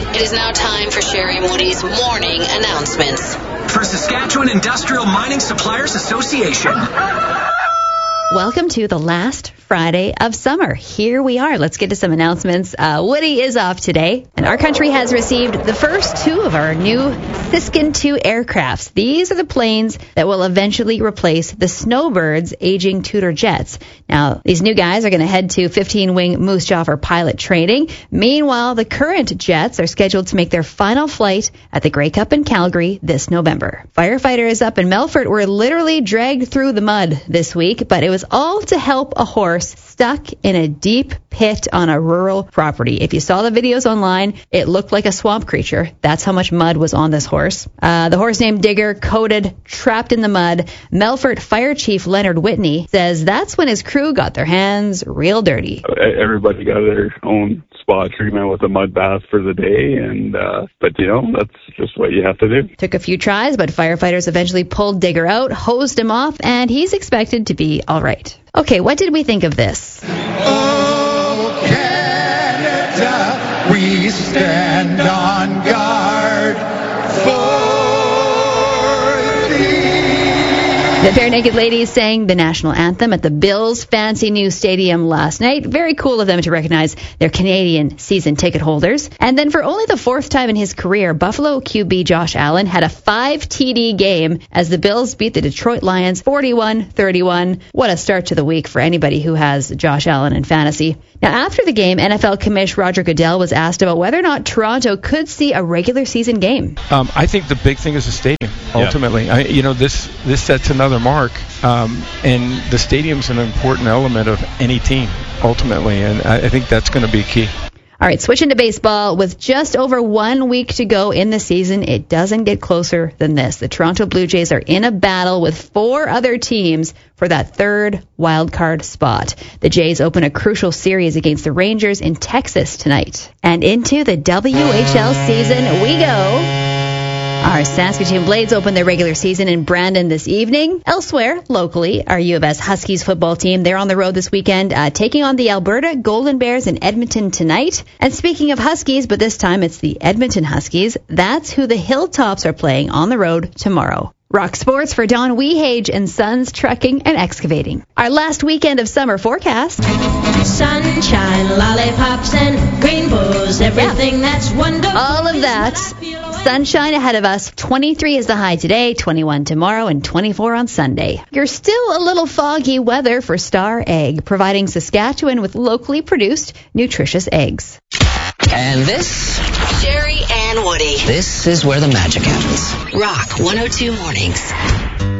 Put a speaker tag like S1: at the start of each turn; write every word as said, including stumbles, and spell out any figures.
S1: It is now time for Sherry and Woody's morning announcements.
S2: For Saskatchewan Industrial Mining Suppliers Association.
S3: Welcome to the last Friday of summer. Here we are. Let's get to some announcements. Uh, Woody is off today, and our country has received the first two of our new Siskin two aircrafts. These are the planes that will eventually replace the Snowbird's aging Tudor jets. Now, these new guys are going to head to fifteen-wing Moose Jaw for pilot training. Meanwhile, the current jets are scheduled to make their final flight at the Grey Cup in Calgary this November. Firefighters up in Melfort were literally dragged through the mud this week, but it was all to help a horse stuck in a deep pit on a rural property. If you saw the videos online, it looked like a swamp creature. That's how much mud was on this horse. Uh, the horse named Digger, coated, trapped in the mud. Melfort Fire Chief Leonard Whitney says that's when his crew got their hands real dirty.
S4: Everybody got their own spa treatment with a mud bath for the day, and uh, but you know, that's just what you have to do.
S3: Took a few tries, but firefighters eventually pulled Digger out, hosed him off, and he's expected to be all right. Okay, what did we think of this?
S5: Oh, Canada, we stand on guard for thee.
S3: The Bare Naked Ladies sang the national anthem at the Bills' fancy new stadium last night. Very cool of them to recognize their Canadian season ticket holders. And then for only the fourth time in his career, Buffalo Q B Josh Allen had a five T D game as the Bills beat the Detroit Lions forty-one thirty-one. What a start to the week for anybody who has Josh Allen in fantasy. Now, after the game, N F L Commish Roger Goodell was asked about whether or not Toronto could see a regular season game.
S6: Um, I think the big thing is the stadium, ultimately. Yeah. I, you know, this this sets another mark, um, and the stadium's an important element of any team, ultimately, and I, I think that's going to be key.
S3: All right, switching to baseball. With just over one week to go in the season, it doesn't get closer than this. The Toronto Blue Jays are in a battle with four other teams for that third wild card spot. The Jays open a crucial series against the Rangers in Texas tonight. And into the W H L season we go. Our Saskatoon Blades open their regular season in Brandon this evening. Elsewhere, locally, our U of S Huskies football team, they're on the road this weekend, uh, taking on the Alberta Golden Bears in Edmonton tonight. And speaking of Huskies, but this time it's the Edmonton Huskies, that's who the Hilltops are playing on the road tomorrow. Rock Sports for Don Wehage and Sons Trucking and Excavating. Our last weekend of summer forecast.
S7: Sunshine, lollipops, and rainbows, everything yeah. that's wonderful.
S3: All of that. Sunshine ahead of us. twenty-three is the high today, twenty-one tomorrow, and twenty-four on Sunday. You're still a little foggy weather for Star Egg, providing Saskatchewan with locally produced, nutritious eggs.
S1: And this? Sherry and Woody.
S8: This is where the magic happens.
S1: Rock one oh two Mornings.